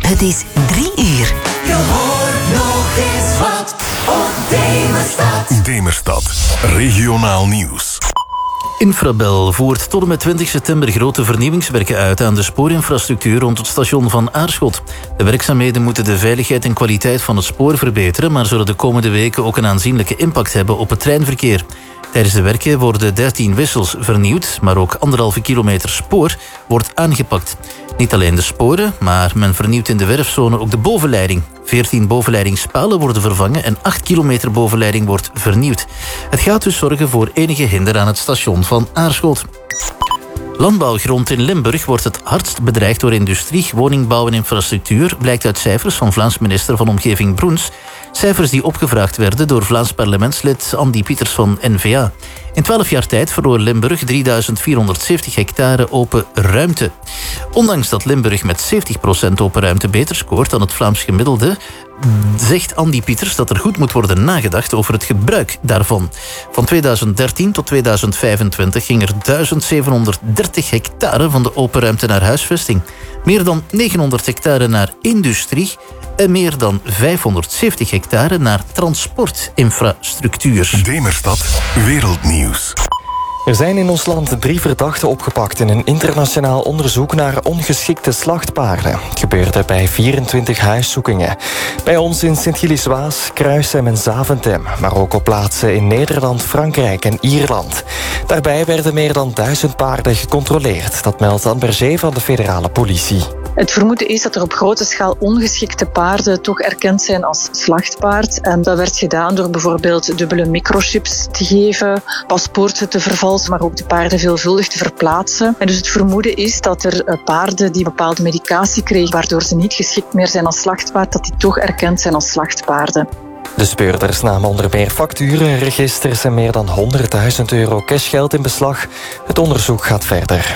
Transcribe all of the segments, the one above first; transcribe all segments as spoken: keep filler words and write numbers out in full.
Het is drie uur. Je hoort nog eens wat op Demerstad. Demerstad, regionaal nieuws. Infrabel voert tot en met twintig september grote vernieuwingswerken uit aan de spoorinfrastructuur rond het station van Aarschot. De werkzaamheden moeten de veiligheid en kwaliteit van het spoor verbeteren, maar zullen de komende weken ook een aanzienlijke impact hebben op het treinverkeer. Tijdens de werken worden dertien wissels vernieuwd, maar ook anderhalve kilometer spoor wordt aangepakt. Niet alleen de sporen, maar men vernieuwt in de werfzone ook de bovenleiding. veertien bovenleidingspalen worden vervangen en acht kilometer bovenleiding wordt vernieuwd. Het gaat dus zorgen voor enige hinder aan het station van Aarschot. Landbouwgrond in Limburg wordt het hardst bedreigd door industrie, woningbouw en infrastructuur, blijkt uit cijfers van Vlaams minister van Omgeving Broens. Cijfers die opgevraagd werden door Vlaams parlementslid Andy Pieters van N V A. In twaalf jaar tijd verloor Limburg drieduizend vierhonderdzeventig hectare open ruimte. Ondanks dat Limburg met zeventig procent open ruimte beter scoort dan het Vlaams gemiddelde, zegt Andy Pieters dat er goed moet worden nagedacht over het gebruik daarvan. Van tweeduizend dertien tot tweeduizend vijfentwintig ging er duizend zevenhonderddertig hectare van de open ruimte naar huisvesting. Meer dan negenhonderd hectare naar industrie en meer dan vijfhonderdzeventig hectare naar transportinfrastructuur. Demerstad, wereldnieuws. Er zijn in ons land drie verdachten opgepakt in een internationaal onderzoek naar ongeschikte slachtpaarden. Het gebeurde bij vierentwintig huiszoekingen. Bij ons in Sint-Gilles-Waas, Kruisem en Zaventem, maar ook op plaatsen in Nederland, Frankrijk en Ierland. Daarbij werden meer dan duizend paarden gecontroleerd. Dat meldt Anne Berger van de federale politie. Het vermoeden is dat er op grote schaal ongeschikte paarden toch erkend zijn als slachtpaard. En dat werd gedaan door bijvoorbeeld dubbele microchips te geven, paspoorten te vervalsen, maar ook de paarden veelvuldig te verplaatsen. En dus het vermoeden is dat er paarden die bepaalde medicatie kregen, waardoor ze niet geschikt meer zijn als slachtpaard, dat die toch erkend zijn als slachtpaarden. De speurders namen onder meer facturen, registers en meer dan honderdduizend euro cashgeld in beslag. Het onderzoek gaat verder.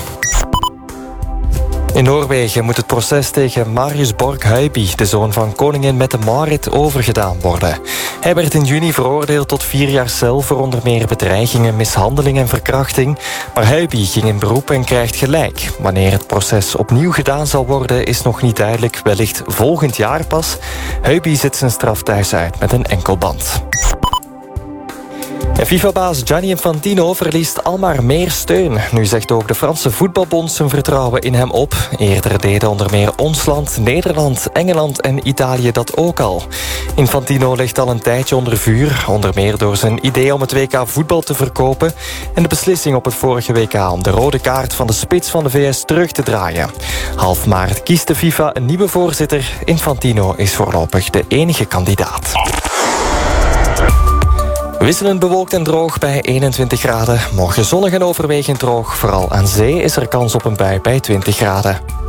In Noorwegen moet het proces tegen Marius Borg-Huiby, de zoon van koningin Mette-Marit, overgedaan worden. Hij werd in juni veroordeeld tot vier jaar cel voor onder meer bedreigingen, mishandeling en verkrachting. Maar Huiby ging in beroep en krijgt gelijk. Wanneer het proces opnieuw gedaan zal worden, is nog niet duidelijk. Wellicht volgend jaar pas. Huiby zit zijn straf thuis uit met een enkelband. En FIFA-baas Gianni Infantino verliest al maar meer steun. Nu zegt ook de Franse voetbalbond zijn vertrouwen in hem op. Eerder deden onder meer ons land, Nederland, Engeland en Italië dat ook al. Infantino ligt al een tijdje onder vuur. Onder meer door zijn idee om het W K voetbal te verkopen. En de beslissing op het vorige W K om de rode kaart van de spits van de V S terug te draaien. Half maart kiest de FIFA een nieuwe voorzitter. Infantino is voorlopig de enige kandidaat. Wisselend bewolkt en droog bij eenentwintig graden. Morgen zonnig en overwegend droog. Vooral aan zee is er kans op een bui bij twintig graden.